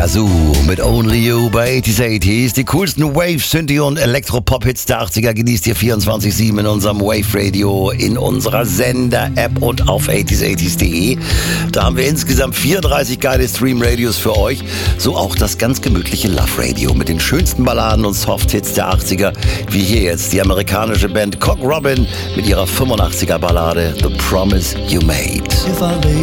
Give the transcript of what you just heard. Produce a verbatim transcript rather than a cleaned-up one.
Yazoo mit Only You bei achtzig achtzig. Die coolsten Wave, Synthie und Elektropop-Hits der achtziger genießt ihr vierundzwanzig sieben in unserem Wave Radio, in unserer Sender-App und auf achtzig achtzig punkt de. Da haben wir insgesamt vierunddreißig geile Stream-Radios für euch. So auch das ganz gemütliche Love Radio mit den schönsten Balladen und Soft-Hits der achtziger. Wie hier jetzt die amerikanische Band Cock Robin mit ihrer fünfundachtziger Ballade The Promise You Made.